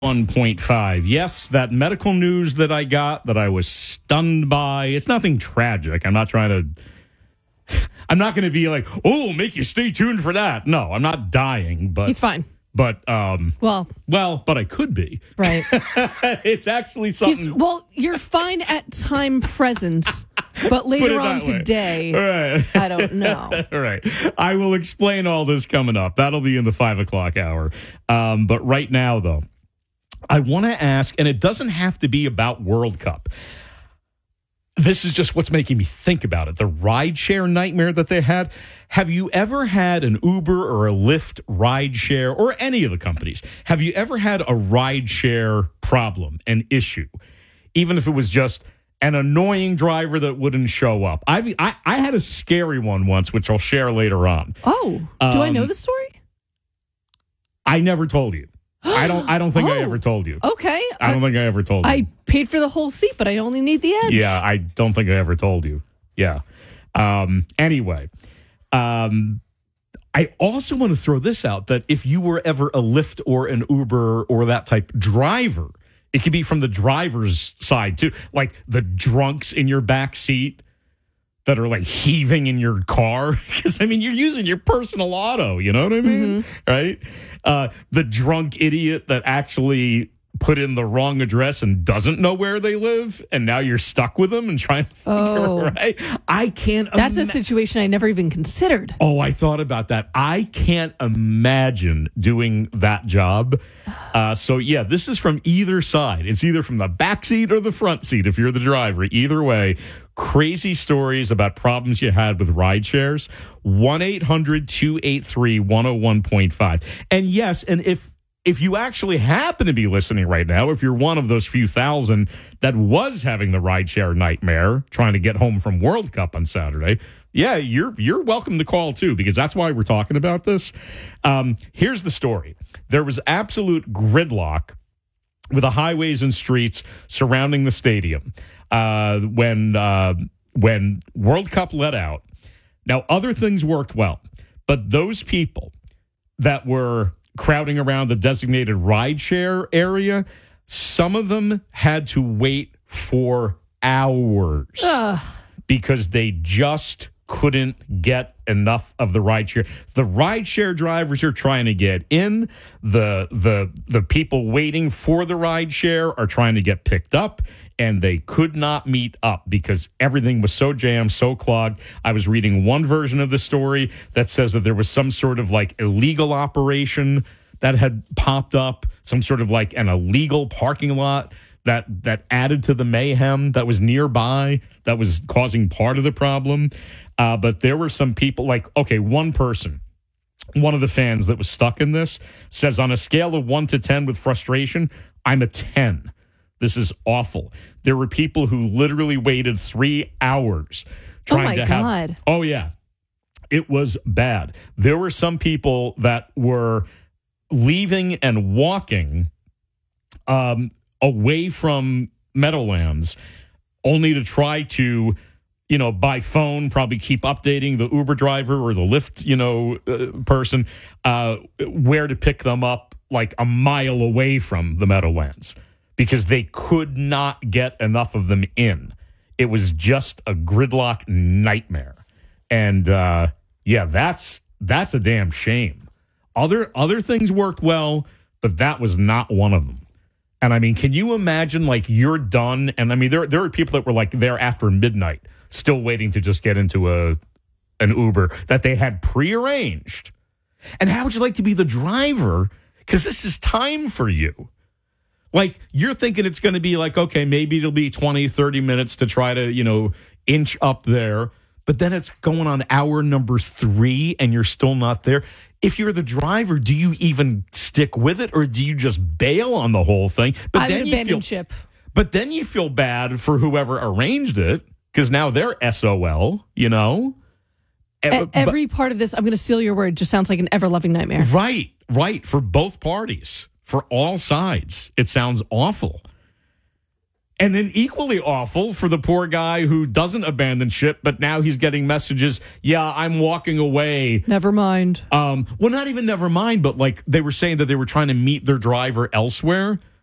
1.5. Yes, that medical news that I got that I was stunned by. It's nothing tragic. I'm not going to be like, oh, make you stay tuned for that. No, I'm not dying, but he's fine. But well, but I could be. Right. It's actually something. You're fine at time present, but later on today, right. I don't know. All right. I will explain all this coming up. That'll be in the 5 o'clock hour. But right now, though, I want to ask, and it doesn't have to be about World Cup. This is just what's making me think about it. The rideshare nightmare that they had. Have you ever had an Uber or a Lyft rideshare, or any of the companies? Have you ever had a rideshare problem, an issue? Even if it was just an annoying driver that wouldn't show up. I had a scary one once, which I'll share later on. Oh, do I know the story? I never told you. I don't think I ever told you. Okay. I don't think I ever told you. I paid for the whole seat, but I only need the edge. Yeah, I don't think I ever told you. Yeah. Anyway, I also want to throw this out, that if you were ever a Lyft or an Uber or that type driver, it could be from the driver's side too, like the drunks in your back seat that are like heaving in your car. Because, I mean, you're using your personal auto, you know what I mean? Mm-hmm. Right? The drunk idiot that actually put in the wrong address and doesn't know where they live, and now you're stuck with them and trying to figure right. I can't. That's a situation I never even considered. Oh, I thought about that. I can't imagine doing that job. So yeah, this is from either side. It's either from the back seat or the front seat if you're the driver. Either way, crazy stories about problems you had with ride shares. 1-800-283-101.5. And yes, and if you actually happen to be listening right now, if you're one of those few thousand that was having the rideshare nightmare trying to get home from World Cup on Saturday, yeah, you're welcome to call too, because that's why we're talking about this. Here's the story. There was absolute gridlock with the highways and streets surrounding the stadium when World Cup let out. Now, other things worked well, but those people that were crowding around the designated rideshare area, some of them had to wait for hours because they just couldn't get enough of the rideshare. The rideshare drivers are trying to get in. The people waiting for the rideshare are trying to get picked up, and they could not meet up because everything was so jammed, so clogged. I was reading one version of the story that says that there was some sort of like illegal operation that had popped up, some sort of like an illegal parking lot that added to the mayhem that was nearby, that was causing part of the problem. But there were some people one person, one of the fans that was stuck in this, says on a scale of 1 to 10 with frustration, I'm a 10. This is awful. There were people who literally waited 3 hours trying to have. Oh, my God. Oh, yeah. It was bad. There were some people that were leaving and walking away from Meadowlands only to try to, by phone, probably keep updating the Uber driver or the Lyft, person, where to pick them up like a mile away from the Meadowlands because they could not get enough of them in. It was just a gridlock nightmare. And, that's a damn shame. Other things worked well, but that was not one of them. And I mean, can you imagine you're done? And I mean, there are people that were there after midnight, still waiting to just get into an Uber that they had prearranged. And how would you like to be the driver? Because this is time for you. You're thinking it's going to be okay, maybe it'll be 20, 30 minutes to try to, inch up there. But then it's going on hour number 3 and you're still not there. If you're the driver, do you even stick with it or do you just bail on the whole thing? But I would abandon ship. But then you feel bad for whoever arranged it because now they're SOL, Every part of this, I'm going to steal your word, just sounds like an ever-loving nightmare. Right. For both parties, for all sides. It sounds awful. And then equally awful for the poor guy who doesn't abandon ship, but now he's getting messages, yeah, I'm walking away. Never mind. Well, not even never mind, but they were saying that they were trying to meet their driver elsewhere.